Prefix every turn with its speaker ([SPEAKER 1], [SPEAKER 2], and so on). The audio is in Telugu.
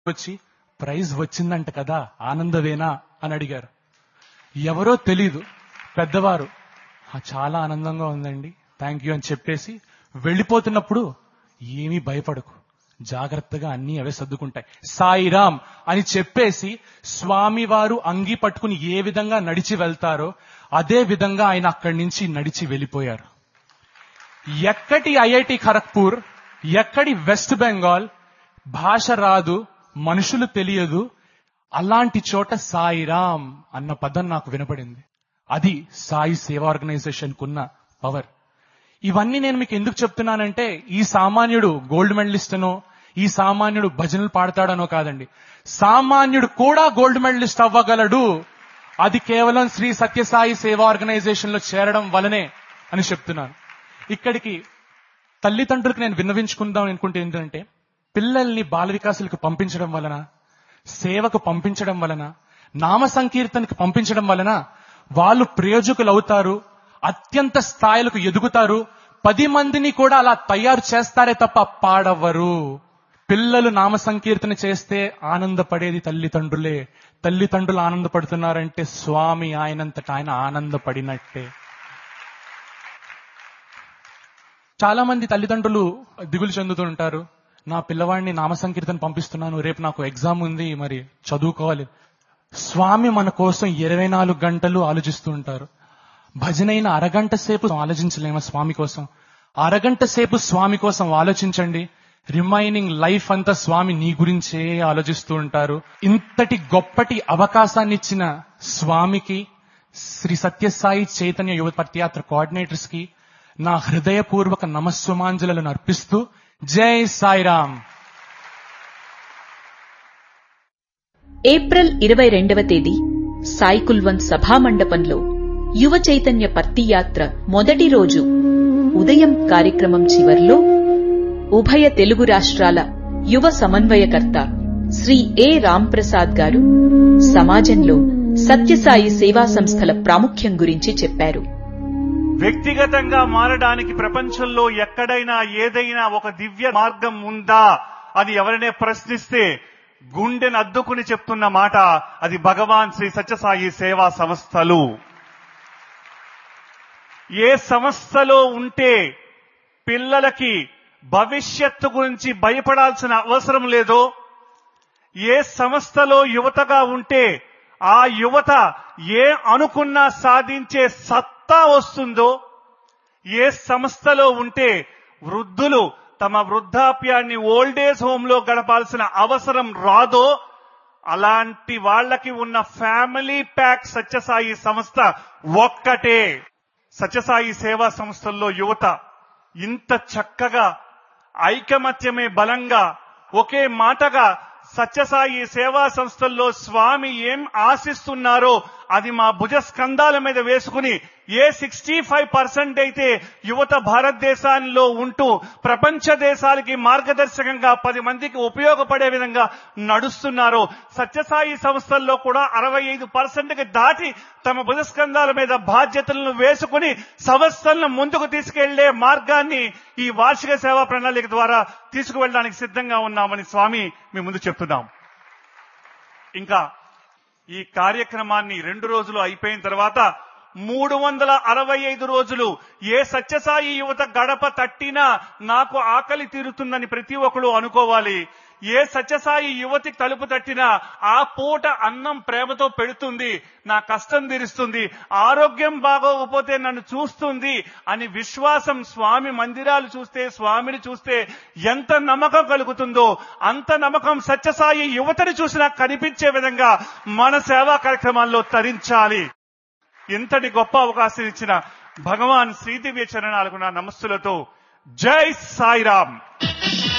[SPEAKER 1] వచ్చి ప్రైజ్ వచ్చిందంట కదా, ఆనందవేనా అని అడిగారు. ఎవరో తెలీదు, పెద్దవారు. చాలా ఆనందంగా ఉందండి, థ్యాంక్ యూ అని చెప్పేసి వెళ్ళిపోతున్నప్పుడు, ఏమీ భయపడకు, జాగ్రత్తగా అన్నీ అవే సర్దుకుంటాయి, సాయిరామ్ అని చెప్పేసి స్వామివారు అంగి పట్టుకుని ఏ విధంగా నడిచి వెళ్తారో అదే విధంగా ఆయన అక్కడి నుంచి నడిచి వెళ్ళిపోయారు. ఎక్కడి ఐఐటి ఖరగ్పూర్, ఎక్కడి వెస్ట్ బెంగాల్, భాష రాదు, మనుషులు తెలియదు, అలాంటి చోట సాయిరామ్ అన్న పదం నాకు వినపడింది. అది సాయి సేవా ఆర్గనైజేషన్ కున్న పవర్. ఇవన్నీ నేను మీకు ఎందుకు చెప్తున్నానంటే, ఈ సామాన్యుడు గోల్డ్ మెడలిస్ట్ అనో, ఈ సామాన్యుడు భజనలు పాడతాడనో కాదండి. సామాన్యుడు కూడా గోల్డ్ మెడలిస్ట్ అవ్వగలడు. అది కేవలం శ్రీ సత్యసాయి సేవా ఆర్గనైజేషన్ లో చేరడం వలనే అని చెప్తున్నాను. ఇక్కడికి తల్లిదండ్రులకు నేను విన్నవించుకుందాం అనుకుంటే ఏంటంటే, పిల్లల్ని బాల వికాసులకు పంపించడం వలన, సేవకు పంపించడం వలన, నామ సంకీర్తనకు పంపించడం వలన వాళ్ళు ప్రయోజకులు అవుతారు, అత్యంత స్థాయిలకు ఎదుగుతారు, 10 మందిని కూడా అలా తయారు చేస్తారే తప్ప పాడవ్వరు. పిల్లలు నామ సంకీర్తన చేస్తే ఆనందపడేది తల్లిదండ్రులే. తల్లిదండ్రులు ఆనందపడుతున్నారంటే స్వామి ఆయనంతట ఆయన ఆనందపడినట్టే. చాలా మంది తల్లిదండ్రులు దిగులు చెందుతూ ఉంటారు, నా పిల్లవాడిని నామ సంకీర్తన పంపిస్తున్నాను, రేపు నాకు ఎగ్జామ్ ఉంది, మరి చదువుకోవాలి. స్వామి మన కోసం 24 గంటలు ఆలోచిస్తూ ఉంటారు. భజనైన అరగంట సేపు ఆలోచించలేమా స్వామి కోసం? అరగంట సేపు స్వామి కోసం ఆలోచించండి. రిమైనింగ్ లైఫ్ అంతా స్వామి నీ గురించే ఆలోచిస్తూ ఉంటారు. ఇంతటి గొప్పటి అవకాశాన్ని ఇచ్చిన స్వామికి, శ్రీ సత్యసాయి చైతన్య యువ పత్యాత్ర కోఆర్డినేటర్స్ కి నా హృదయపూర్వక నమస్సుమాంజలను అర్పిస్తూ జై సాయిరామ్.
[SPEAKER 2] ఏప్రిల్ 22వ తేదీ సాయి కుల్వంత్ సభామండపంలో యువ చైతన్య పత్తియాత్ర మొదటి రోజు ఉదయం కార్యక్రమం చివర్లో ఉభయ తెలుగు రాష్ట్రాల యువ సమన్వయకర్త శ్రీ ఏ రాంప్రసాద్ గారు సమాజంలో సత్యసాయి సేవా సంస్థల ప్రాముఖ్యం గురించి చెప్పారు.
[SPEAKER 3] వ్యక్తిగతంగా మారడానికి ప్రపంచంలో ఎక్కడైనా ఏదైనా ఒక దివ్య మార్గం ఉందా అని ఎవరైనా ప్రశ్నిస్తే గుండెను అద్దుకుని చెప్తున్న మాట అది భగవాన్ శ్రీ సత్యసాయి సేవా సంస్థలు. ఏ సంస్థలో ఉంటే పిల్లలకి భవిష్యత్తు గురించి భయపడాల్సిన అవసరం లేదో, ఏ సంస్థలో యువతగా ఉంటే ఆ యువత ఏ అనుకున్నా సాధించే సత్తా వస్తుందో, ఏ సంస్థలో ఉంటే వృద్ధులు తమ వృద్ధాప్యాన్ని ఓల్డేజ్ హోమ్ లో గడపాల్సిన అవసరం రాదో, అలాంటి వాళ్ళకి ఉన్న ఫ్యామిలీ ప్యాక్ సత్యసాయి సంస్థ ఒక్కటే. సత్యసాయి సేవా సంస్థల్లో యువత ఇంత చక్కగా ఐకమత్యమే బలంగా ఒకే మాటగా సత్యసాయి సేవా సంస్థల్లో స్వామి ఏం ఆశిస్తున్నారో అది మా భుజ స్కంధాల మీద వేసుకుని ఏ 65% అయితే యువత భారతదేశంలో ఉంటూ ప్రపంచ దేశాలకి మార్గదర్శకంగా 10 మందికి ఉపయోగపడే విధంగా నడుస్తున్నారో, సత్యసాయి సంస్థల్లో కూడా 65%కి దాటి తమ భుజ స్కంధాల మీద బాధ్యతలను వేసుకుని సంస్థలను ముందుకు తీసుకెళ్లే మార్గాన్ని ఈ వార్షిక సేవా ప్రణాళిక ద్వారా తీసుకువెళ్ళడానికి సిద్ధంగా ఉన్నామని స్వామి మీ ముందు చెప్తున్నాం. ఇంకా ఈ కార్యక్రమాన్ని 2 రోజులు అయిపోయిన తర్వాత 365 రోజులు ఏ సత్యసాయి యువత గడప తట్టినా నాకు ఆకలి తీరుతుందని ప్రతి ఒక్కరు అనుకోవాలి. ఏ సత్యసాయి యువతి తలుపు తట్టినా ఆ పూట అన్నం ప్రేమతో పెడుతుంది, నా కష్టం తీరుస్తుంది, ఆరోగ్యం బాగోకపోతే నన్ను చూస్తుంది అని విశ్వాసం స్వామి మందిరాలు చూస్తే, స్వామిని చూస్తే ఎంత నమ్మకం కలుగుతుందో అంత నమ్మకం సత్యసాయి యువతని చూసినా కనిపించే విధంగా మన సేవా కార్యక్రమాల్లో తరించాలి. ఇంతటి గొప్ప అవకాశం ఇచ్చిన భగవాన్ శ్రీదివ్య చరణాలకు నా నమస్సులతో జై సాయిరామ్.